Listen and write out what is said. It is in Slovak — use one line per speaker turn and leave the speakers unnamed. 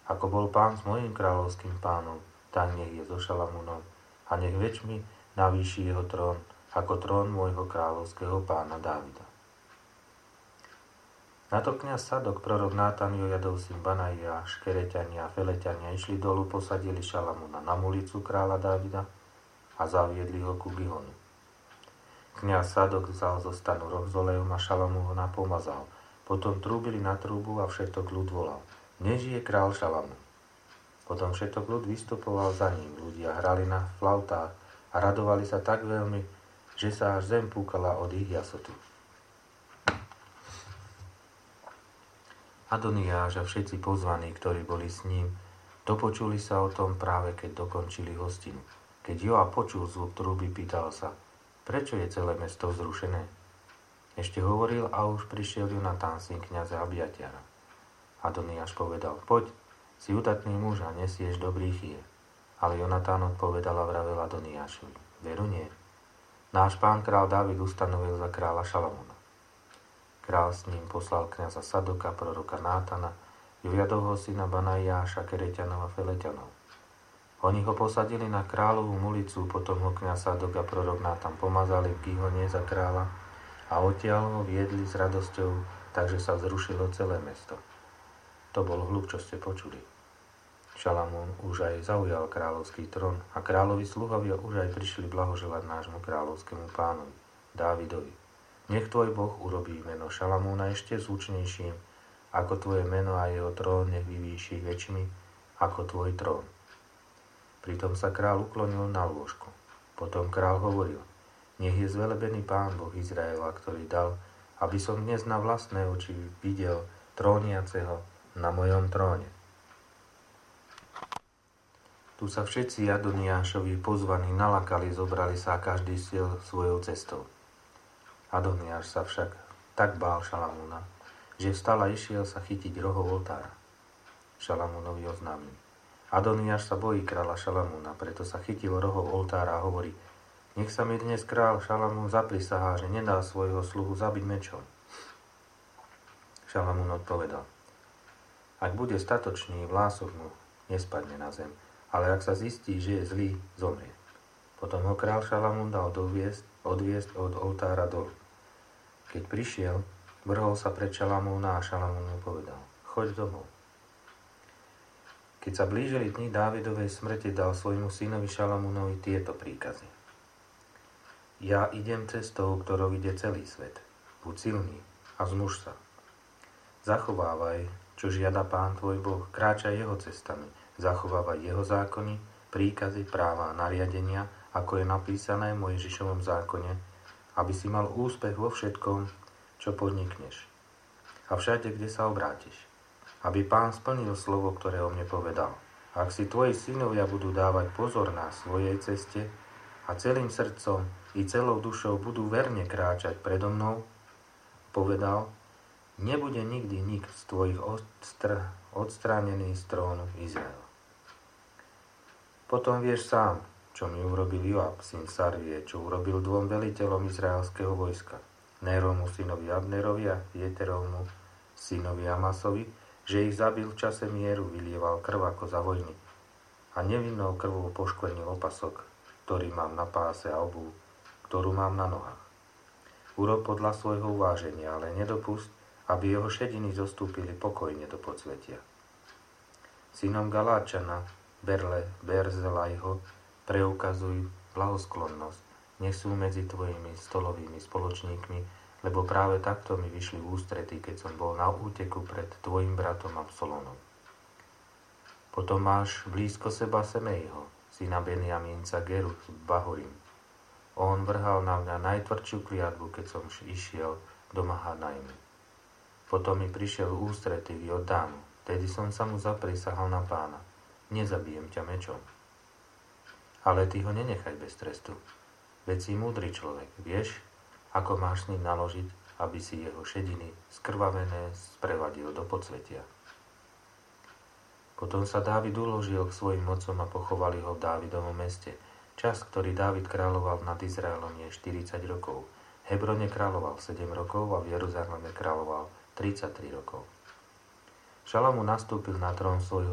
Ako bol Pán s mojím kráľovským pánom, tak nech je so Šalamúnom a nech väčšmi navýši jeho trón, ako trón môjho kráľovského pána Dávida. Na to kňaz Sadok, prorok Nátan, Jojadov syn Banaja, Škereťania a Feleťania išli dolu, posadili Šalamúna na mulicu kráľa Dávida a zaviedli ho ku Gihonu. Kňaz Sadok vzal zo stanu roh s olejom a Šalamúna pomazal. Potom trúbili na trúbu a všetok ľud volal: Nežije král Šalamún. Potom všetok ľud vystupoval za ním. Ľudia hrali na flautách a radovali sa tak veľmi, že sa až zem púkala od ich jasotu. Adoniáš a všetci pozvaní, ktorí boli s ním, dopočuli sa o tom práve keď dokončili hostinu. Keď Joab počul zvuk trúby, pýtal sa: Prečo je celé mesto vzrušené? Ešte hovoril a už prišiel Jonatán, syn kňaza Abiatiara. Adoniáš povedal: Poď, si udatný muž a nesieš dobrý chýr. Ale Jonatán odpovedal a vravel Adoniášovi: Veru nie. Náš pán král Dávid ustanovil za kráľa Šalamúna. Král s ním poslal kňaza Sadoka, proroka Nátana, Jojadovho syna Banajáša, Kereťanov a Feleťanov. Oni ho posadili na kráľovú mulicu, potom ho kňaz Sadok a prorok Nátan pomazali v Gihone za kráľa a odtiaľ ho viedli s radosťou, takže sa vzrušilo celé mesto. To bol hluk, čo ste počuli. Šalamún už aj zaujal kráľovský trón a kráľovi sluhovia už aj prišli blahoželať nášmu kráľovskému pánovi, Dávidovi. Nech tvoj Boh urobí meno Šalamúna ešte zvučnejším, ako tvoje meno a jeho trón nech vyvýši väčšmi ako tvoj trón. Pritom sa kráľ uklonil na lôžku. Potom kráľ hovoril: Nech je zvelebený Pán Boh Izraela, ktorý dal, aby som dnes na vlastné oči videl tróniaceho na mojom tróne. Tu sa všetci Adoniášovi pozvaní nalakali, zobrali sa a každý šiel svojou cestou. Adoniáš sa však tak bál Šalamúna, že vstal a išiel sa chytiť rohov oltára. Šalamúnovi oznámili: Adoniáš sa bojí kráľa Šalamúna, preto sa chytil rohov oltára a hovorí: Nech sa mi dnes kráľ Šalamún zaprisahá, že nedá svojho sluhu zabiť mečom. Šalamún odpovedal: Ak bude statočný, vlások mu nespadne na zem, ale ak sa zistí, že je zlý, zomrie. Potom ho kráľ Šalamún dal odviesť od oltára dolu. Keď prišiel, vrhol sa pred Šalamúna a Šalamún mu povedal: Choď domov. Keď sa blížili dni Dávidovej smrti, dal svojmu synovi Šalamúnovi tieto príkazy: Ja idem cestou, ktorou ide celý svet. Buď silný a zmuž sa. Zachovávaj, čo žiada Pán tvoj Boh, kráčaj jeho cestami, zachovávaj jeho zákony, príkazy, práva a nariadenia, ako je napísané v Mojžišovom zákone, aby si mal úspech vo všetkom, čo podnikneš. A všade, kde sa obrátiš. Aby Pán splnil slovo, ktoré o mne povedal. Ak si tvoji synovia budú dávať pozor na svojej ceste a celým srdcom i celou dušou budú verne kráčať predo mnou, povedal, nebude nikdy nik z tvojich odstránený z trónu Izraela. Potom vieš sám, čo mi urobil Joab, syn Sarvie, čo urobil dvom veliteľom izraelského vojska, Nérovmu synovi Abnerovi a Jeterovmu synovi Amasovi, že ich zabil v čase mieru, vylieval krv ako za vojny a nevinnou krvou poškvrnil opasok, ktorý mám na páse a obuv, ktorú mám na nohách. Urob podľa svojho uváženia, ale nedopusť, aby jeho šediny zostúpili pokojne do podsvetia. Synom Galáčana, Berzelajho, preukazuj blahosklonnosť, nech sú medzi tvojimi stolovými spoločníkmi, lebo práve takto mi vyšli v ústrety, keď som bol na úteku pred tvojim bratom Absalónom. Potom máš blízko seba Semejho, syna Benjamínca Geru z Bahorim. On vrhal na mňa najtvrdšiu kliatbu, keď som išiel do Mahanajmu. Potom mi prišiel v ústrety v Jordánu, tedy som sa mu zaprisahal na Pána. Nezabijem ťa mečom. Ale ty ho nenechaj bez trestu. Veď si múdry človek, vieš, ako máš s ním naložiť, aby si jeho šediny skrvavené sprevadil do podsvetia. Potom sa Dávid uložil k svojim otcom a pochovali ho v Dávidovom meste. Čas, ktorý Dávid kráľoval nad Izraelom, je 40 rokov. V Hebrone kráľoval 7 rokov a v Jeruzaleme kráľoval 33 rokov. Šalamún nastúpil na trón svojho